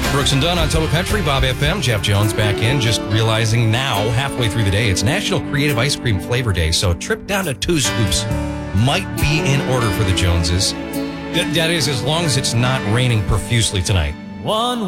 Brooks and Dunn on Total Country, Bob FM. Jeff Jones back in, just realizing now, halfway through the day, it's National Creative Ice Cream Flavor Day, so a trip down to Two Scoops might be in order for the Joneses. That is, as long as it's not raining profusely tonight. One